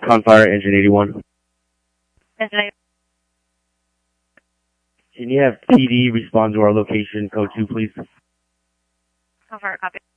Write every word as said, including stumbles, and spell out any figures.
Confire, Engine eighty-one. Engine eighty-one. Can you have T D respond to our location code two, please? Confire, copy.